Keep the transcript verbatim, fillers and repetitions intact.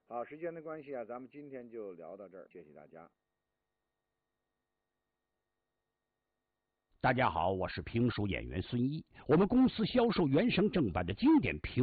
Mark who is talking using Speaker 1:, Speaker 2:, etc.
Speaker 1: 好，时间的关系啊，咱们今天就聊到这儿，谢谢大家。
Speaker 2: 大家好，我是评书演员孙一，我们公司销售原声正版的经典评